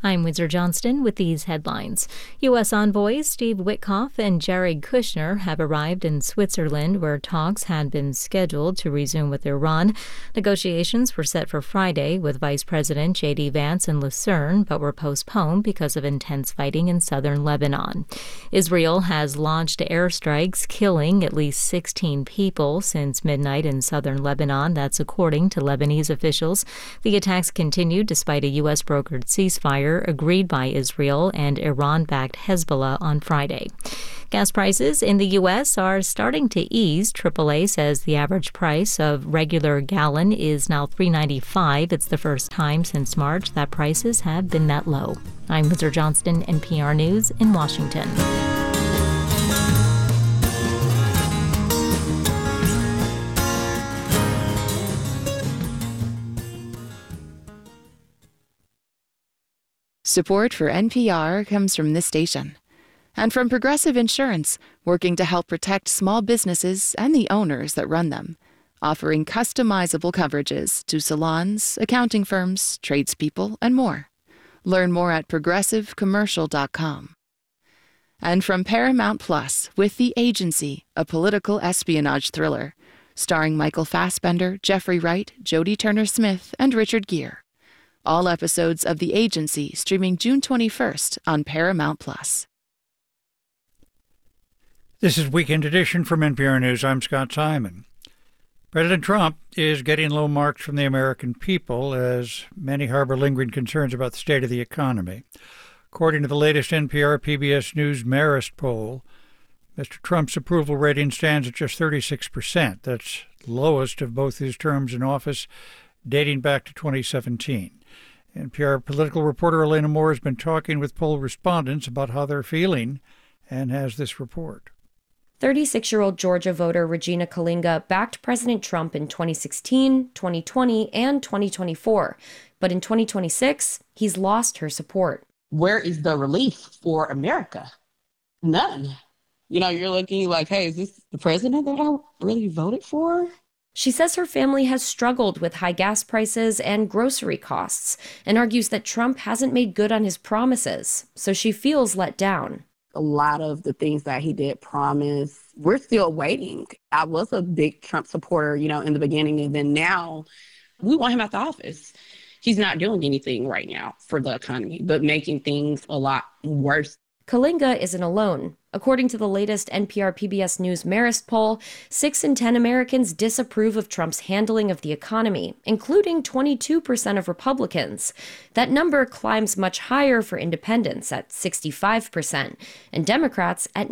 I'm Windsor Johnston with these headlines. U.S. envoys Steve Witkoff and Jared Kushner have arrived in Switzerland, where talks had been scheduled to resume with Iran. Negotiations were set for Friday with Vice President J.D. Vance in Lucerne, but were postponed because of intense fighting in southern Lebanon. Israel has launched airstrikes, killing at least 16 people since midnight in southern Lebanon. That's according to Lebanese officials. The attacks continued despite a U.S.-brokered ceasefire agreed by Israel and Iran-backed Hezbollah on Friday. Gas prices in the U.S. are starting to ease. AAA says the average price of regular gallon is now $3.95. It's the first time since March that prices have been that low. I'm Windsor Johnston, NPR News in Washington. Support for NPR comes from this station and from Progressive Insurance, working to help protect small businesses and the owners that run them, offering customizable coverages to salons, accounting firms, tradespeople, and more. Learn more at progressivecommercial.com. And from Paramount Plus with The Agency, a political espionage thriller, starring Michael Fassbender, Jeffrey Wright, Jodie Turner-Smith, and Richard Gere. All episodes of The Agency streaming June 21st on Paramount Plus. This is Weekend Edition from NPR News. I'm Scott Simon. President Trump is getting low marks from the American people as many harbor lingering concerns about the state of the economy. According to the latest NPR PBS News Marist poll, Mr. Trump's approval rating stands at just 36%. That's the lowest of both his terms in office, dating back to 2017. NPR political reporter Elena Moore has been talking with poll respondents about how they're feeling and has this report. 36-year-old Georgia voter Regina Kalinga backed President Trump in 2016, 2020, and 2024. But in 2026, he's lost her support. Where is the relief for America? None. You're looking like, hey, is this the president that I really voted for? She says her family has struggled with high gas prices and grocery costs and argues that Trump hasn't made good on his promises, so she feels let down. A lot of the things that he did promise, we're still waiting. I was a big Trump supporter, in the beginning, and then now we want him out the office. He's not doing anything right now for the economy, but making things a lot worse. Kalinga isn't alone. According to the latest NPR PBS News Marist poll, 6 in 10 Americans disapprove of Trump's handling of the economy, including 22% of Republicans. That number climbs much higher for independents at 65% and Democrats at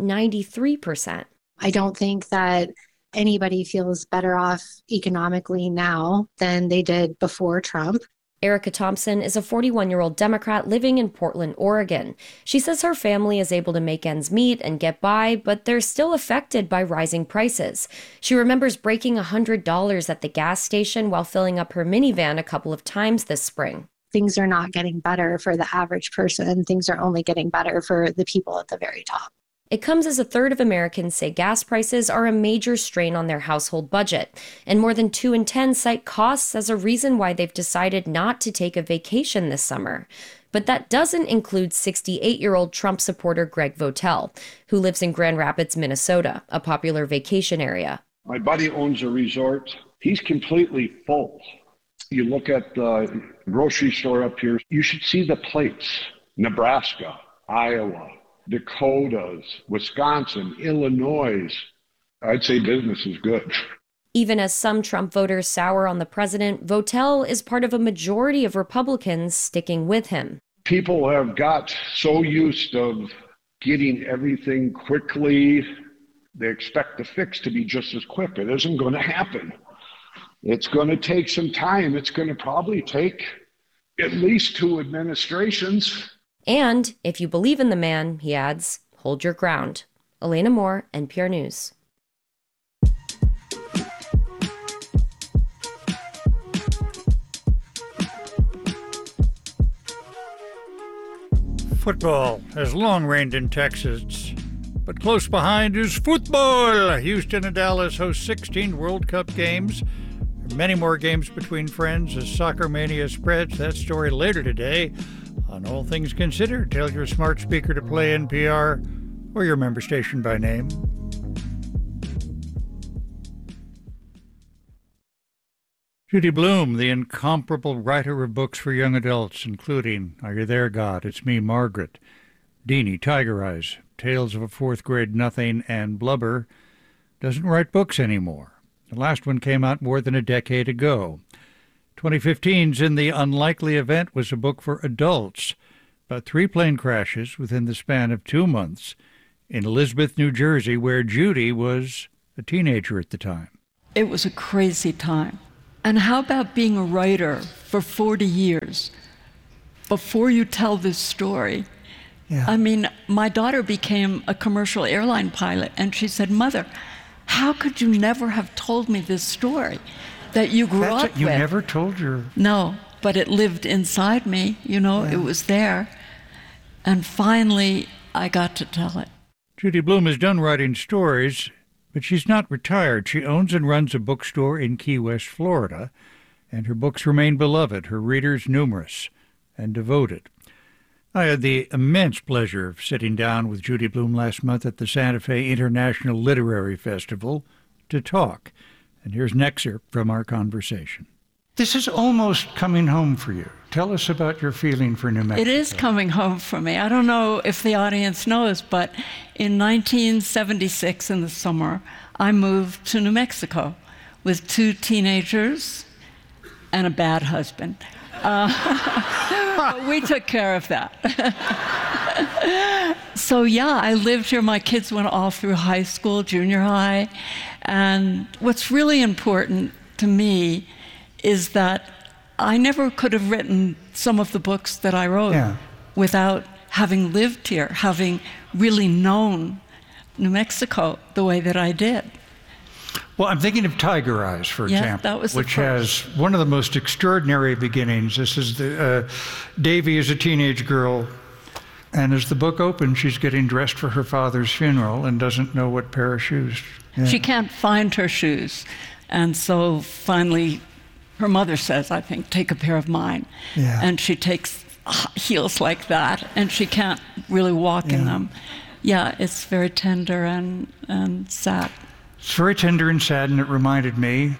93%. I don't think that anybody feels better off economically now than they did before Trump. Erica Thompson is a 41-year-old Democrat living in Portland, Oregon. She says her family is able to make ends meet and get by, but they're still affected by rising prices. She remembers breaking $100 at the gas station while filling up her minivan a couple of times this spring. Things are not getting better for the average person. Things are only getting better for the people at the very top. It comes as a third of Americans say gas prices are a major strain on their household budget, and more than 2 in 10 cite costs as a reason why they've decided not to take a vacation this summer. But that doesn't include 68-year-old Trump supporter Greg Votel, who lives in Grand Rapids, Minnesota, a popular vacation area. My buddy owns a resort. He's completely full. You look at the grocery store up here, you should see the plates. Nebraska, Iowa, Dakotas, Wisconsin, Illinois. I'd say business is good. Even as some Trump voters sour on the president, Votel is part of a majority of Republicans sticking with him. People have got so used of getting everything quickly. They expect the fix to be just as quick. It isn't going to happen. It's going to take some time. It's going to probably take at least 2 administrations. And if you believe in the man, he adds, hold your ground. Elena Moore, NPR News. Football has long reigned in Texas, but close behind is football. Houston and Dallas host 16 World Cup games. There are many more games between friends as soccer mania spreads. That story later today On All Things Considered, tell your smart speaker to play NPR or your member station by name. Judy Blume, the incomparable writer of books for young adults, including Are You There, God? It's Me, Margaret, Deanie, Tiger Eyes, Tales of a Fourth Grade Nothing, and Blubber, doesn't write books anymore. The last one came out more than a decade ago. 2015's In the Unlikely Event was a book for adults about 3 plane crashes within the span of 2 months in Elizabeth, New Jersey, where Judy was a teenager at the time. It was a crazy time. And how about being a writer for 40 years before you tell this story? Yeah. I mean, my daughter became a commercial airline pilot, and she said, "Mother, how could you never have told me this story that you grew up with?" You never told your... No, but it lived inside me, Yeah. It was there. And finally, I got to tell it. Judy Blume is done writing stories, but she's not retired. She owns and runs a bookstore in Key West, Florida, and her books remain beloved, her readers numerous and devoted. I had the immense pleasure of sitting down with Judy Blume last month at the Santa Fe International Literary Festival to talk. And here's an excerpt from our conversation. This is almost coming home for you. Tell us about your feeling for New Mexico. It is coming home for me. I don't know if the audience knows, but in 1976 in the summer, I moved to New Mexico with 2 teenagers and a bad husband. But we took care of that. So yeah, I lived here. My kids went all through high school, junior high. And what's really important to me is that I never could have written some of the books that I wrote without having lived here, having really known New Mexico the way that I did. Well, I'm thinking of Tiger Eyes, for example, that was the which first. has one of the most extraordinary beginnings. This is Davy is a teenage girl, and as the book opens, she's getting dressed for her father's funeral and doesn't know what pair of shoes. Yeah. She can't find her shoes. And so finally, her mother says, I think, take a pair of mine. Yeah. And she takes heels like that, and she can't really walk in them. Yeah, it's very tender and sad. It's very tender and sad, and it reminded me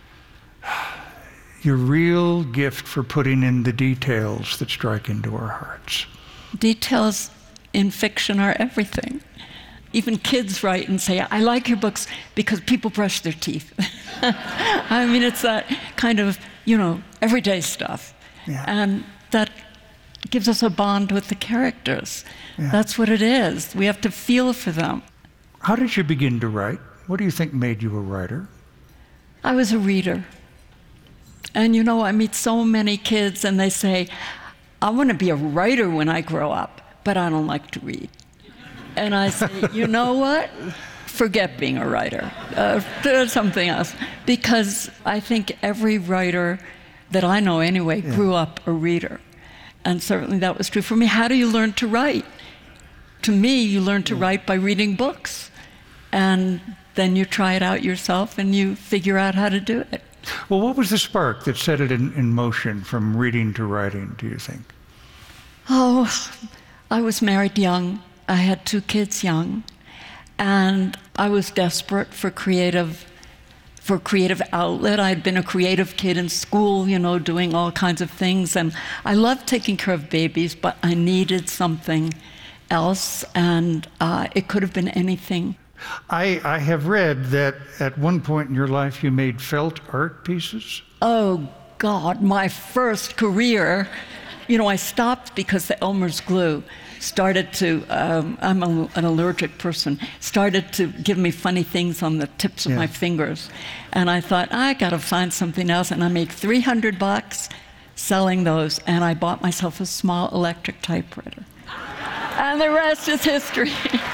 your real gift for putting in the details that strike into our hearts. Details in fiction are everything. Even kids write and say, I like your books because people brush their teeth. I mean, it's that kind of, everyday stuff. Yeah. And that gives us a bond with the characters. Yeah. That's what it is. We have to feel for them. How did you begin to write? What do you think made you a writer? I was a reader. And I meet so many kids and they say, I want to be a writer when I grow up, but I don't like to read. And I say, you know what? Forget being a writer. Do something else. Because I think every writer that I know anyway grew up a reader. And certainly that was true for me. How do you learn to write? To me, you learn to write by reading books. And then you try it out yourself and you figure out how to do it. Well, what was the spark that set it in motion from reading to writing, do you think? Oh, I was married young. I had 2 kids young. And I was desperate for creative outlet. I'd been a creative kid in school, doing all kinds of things. And I loved taking care of babies, but I needed something else. And it could have been anything. I have read that at one point in your life you made felt art pieces. Oh, God, my first career. I stopped because the Elmer's glue started to, I'm an allergic person, started to give me funny things on the tips of my fingers. And I thought, I got to find something else. And I made $300 selling those. And I bought myself a small electric typewriter. And the rest is history.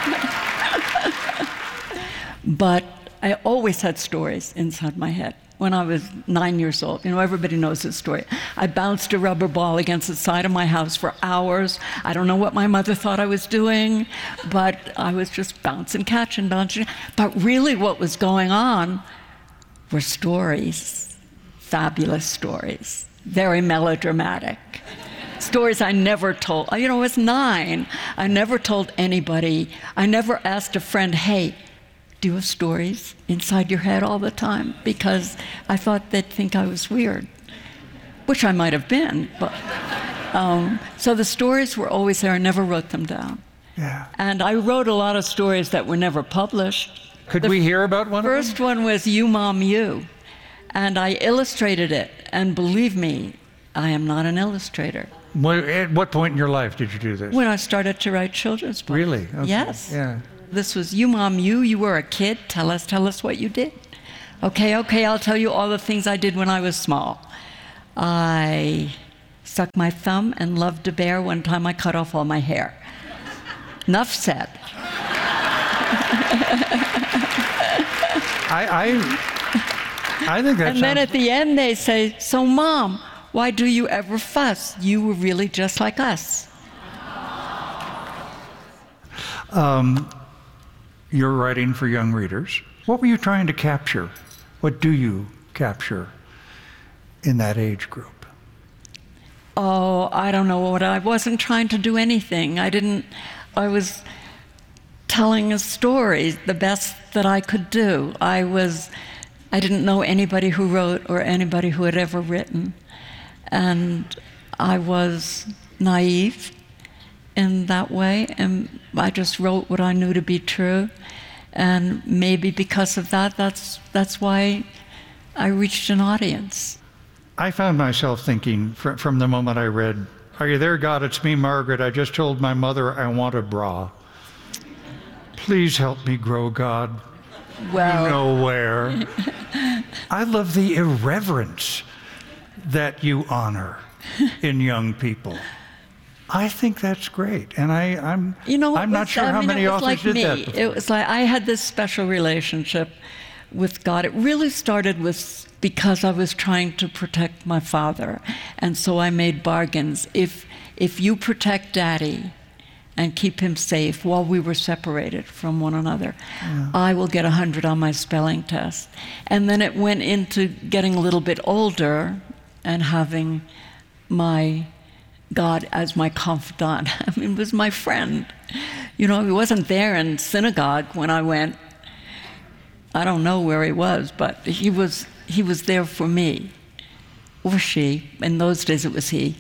But I always had stories inside my head. When I was 9 years old, everybody knows this story. I bounced a rubber ball against the side of my house for hours. I don't know what my mother thought I was doing, but I was just bouncing. But really what was going on were stories, fabulous stories, very melodramatic. Stories I never told. I was 9. I never told anybody. I never asked a friend, hey, do you have stories inside your head all the time? Because I thought they'd think I was weird, which I might have been. But so the stories were always there. I never wrote them down. Yeah. And I wrote a lot of stories that were never published. Could we hear about one of them? First one was You, Mom, You. And I illustrated it. And believe me, I am not an illustrator. At what point in your life did you do this? When I started to write children's books. Really? Okay. Yes. Yeah. This was You, Mom, You were a kid. Tell us what you did. Okay, I'll tell you all the things I did when I was small. I sucked my thumb and loved a bear. One time I cut off all my hair. Enough said. I think that's... And then at the end they say, so Mom, why do you ever fuss? You were really just like us. You're writing for young readers. What were you trying to capture? What do you capture in that age group? Oh, I don't know. I wasn't trying to do anything. I was telling a story the best that I could do. I didn't know anybody who wrote or anybody who had ever written. And I was naive in that way, and I just wrote what I knew to be true. And maybe because of that, that's why I reached an audience. I found myself thinking from the moment I read, "Are you there, God? It's me, Margaret. I just told my mother I want a bra. Please help me grow, God. Well, you know where." I love the irreverence that you honor in young people. I think that's great, and I'm not sure how many authors did that before. It was like I had this special relationship with God. It really started because I was trying to protect my father, and so I made bargains. If you protect Daddy and keep him safe while we were separated from one another, I will get 100 on my spelling test. And then it went into getting a little bit older and having my God as my confidant. I mean, he was my friend. He wasn't there in synagogue when I went. I don't know where he was, but he was there for me, or she. In those days, it was he.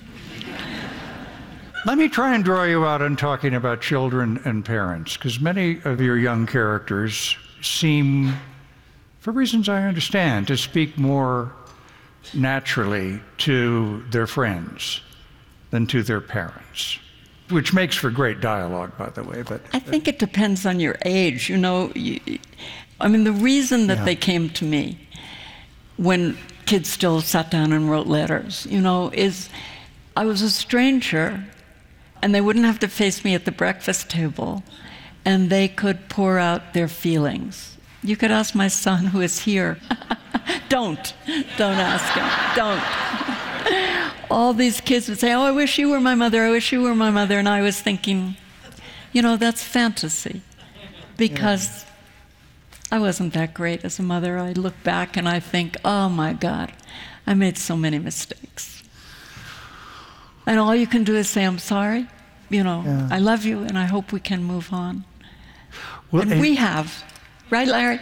Let me try and draw you out on talking about children and parents, because many of your young characters seem, for reasons I understand, to speak more naturally to their friends than to their parents, which makes for great dialogue, by the way. But I think it depends on your age. The reason that they came to me when kids still sat down and wrote letters, is I was a stranger, and they wouldn't have to face me at the breakfast table, and they could pour out their feelings. You could ask my son, who is here. Don't ask him. Don't. All these kids would say, "Oh, I wish you were my mother. I wish you were my mother." And I was thinking, that's fantasy, because I wasn't that great as a mother. I look back and I think, oh my God, I made so many mistakes. And all you can do is say, "I'm sorry. I love you, and I hope we can move on." Well, and we have. Right, Larry?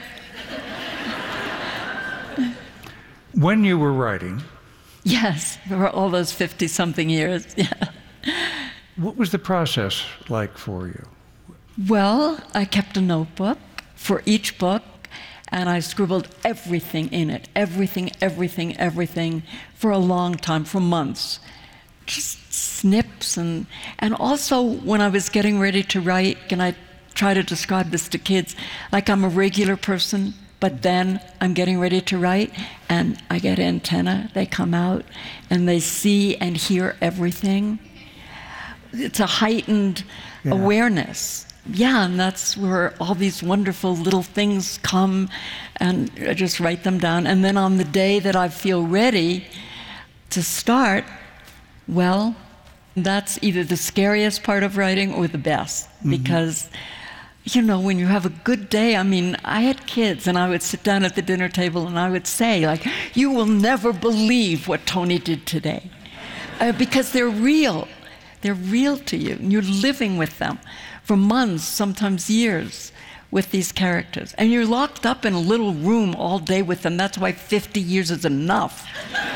When you were writing... Yes, for all those 50-something years, yeah. What was the process like for you? Well, I kept a notebook for each book, and I scribbled everything in it, everything, for a long time, for months. Just snips, and also when I was getting ready to write, and I try to describe this to kids, like I'm a regular person, but then I'm getting ready to write, and I get antenna. They come out, and they see and hear everything. It's a heightened awareness. Yeah, and that's where all these wonderful little things come, and I just write them down. And then on the day that I feel ready to start, well, that's either the scariest part of writing or the best, because when you have a good day, I had kids, and I would sit down at the dinner table and I would say, "You will never believe what Tony did today." because they're real. They're real to you, and you're living with them for months, sometimes years, with these characters. And you're locked up in a little room all day with them. That's why 50 years is enough.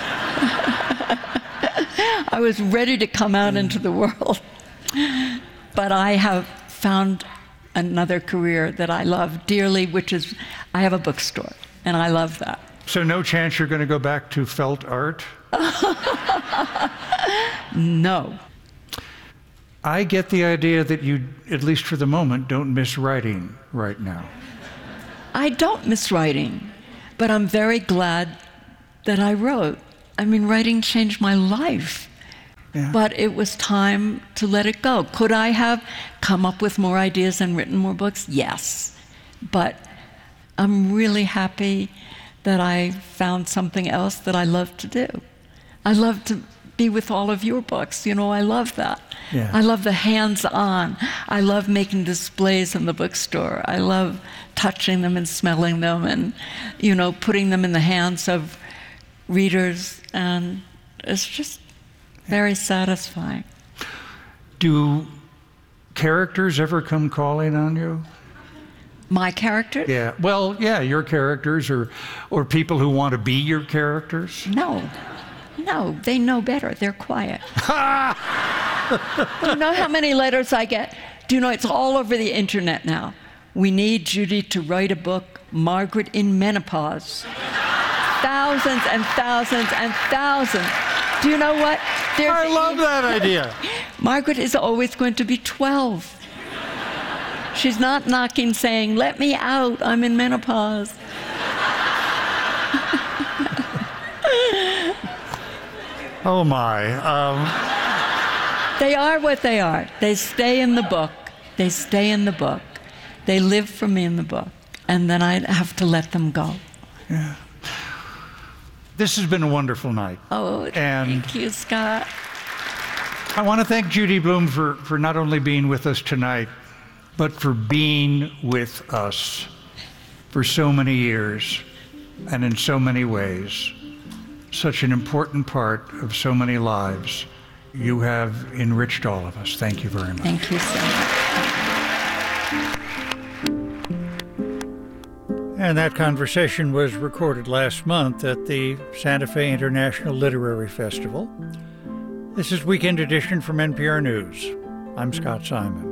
I was ready to come out into the world. But I have found another career that I love dearly, which is I have a bookstore, and I love that. So no chance you're going to go back to felt art? No. I get the idea that you, at least for the moment, don't miss writing right now. I don't miss writing, but I'm very glad that I wrote. I mean, writing changed my life. Yeah. But it was time to let it go. Could I have come up with more ideas and written more books? Yes. But I'm really happy that I found something else that I love to do. I love to be with all of your books. You know, I love that. Yeah. I love the hands-on. I love making displays in the bookstore. I love touching them and smelling them and, you know, putting them in the hands of readers. And it's just very satisfying. Do characters ever come calling on you? My characters? Yeah. Well, yeah, your characters or people who want to be your characters? No, they know better. They're quiet. Do you know how many letters I get? Do you know it's all over the internet now? We need Judy to write a book, Margaret in Menopause. Thousands and thousands and thousands. Do you know what? I love that idea. Margaret is always going to be 12. She's not knocking saying, let me out, I'm in menopause. Oh my. They are what they are. They stay in the book. They stay in the book. They live for me in the book. And then I have to let them go. Yeah. This has been a wonderful night. Oh, thank you, Scott. I want to thank Judy Blume for not only being with us tonight, but for being with us for so many years and in so many ways. Such an important part of so many lives. You have enriched all of us. Thank you very much. Thank you so much. And that conversation was recorded last month at the Santa Fe International Literary Festival. This is Weekend Edition from NPR News. I'm Scott Simon.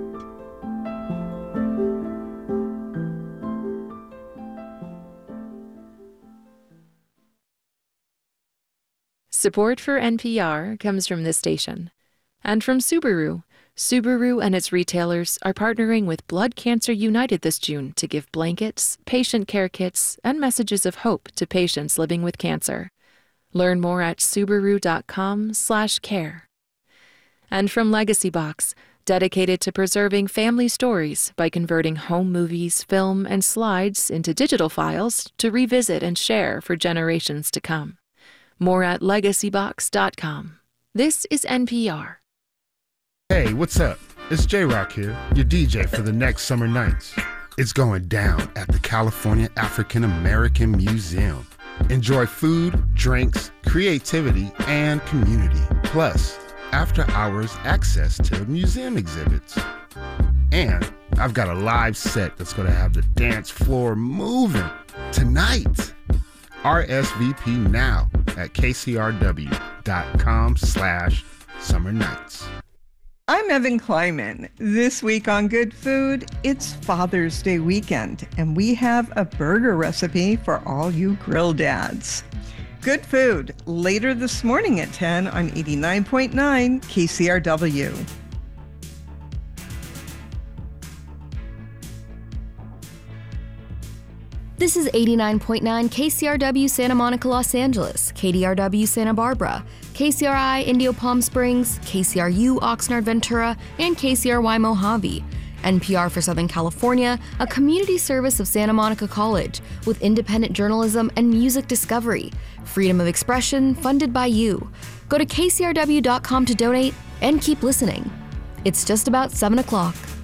Support for NPR comes from this station and from Subaru. Subaru and its retailers are partnering with Blood Cancer United this June to give blankets, patient care kits, and messages of hope to patients living with cancer. Learn more at Subaru.com/care. And from Legacy Box, dedicated to preserving family stories by converting home movies, film, and slides into digital files to revisit and share for generations to come. More at legacybox.com. This is NPR. Hey, what's up? It's J-Rock here, your DJ for the next Summer Nights. It's going down at the California African American Museum. Enjoy food, drinks, creativity, and community. Plus, after-hours access to museum exhibits. And I've got a live set that's going to have the dance floor moving tonight. RSVP now at kcrw.com/summer nights. I'm Evan Kleiman. This week on Good Food, it's Father's Day weekend, and we have a burger recipe for all you grill dads. Good Food, later this morning at 10 on 89.9 KCRW. This is 89.9 KCRW Santa Monica, Los Angeles, KDRW Santa Barbara, KCRI Indio Palm Springs, KCRU Oxnard Ventura, and KCRY Mojave. NPR for Southern California, a community service of Santa Monica College with independent journalism and music discovery. Freedom of expression funded by you. Go to kcrw.com to donate and keep listening. It's just about 7 o'clock.